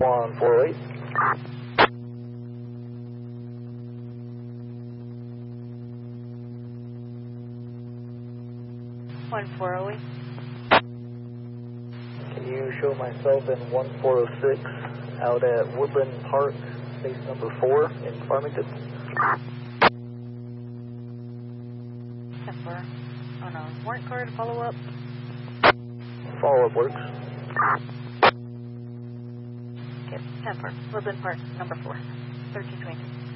1408. Can you show myself in 1406 out at Woodland Park, base number 4 in Farmington? 10-4. On a warrant card, follow-up. Follow-up works. Okay, 10-4. Woodland Park, number 4. 1320.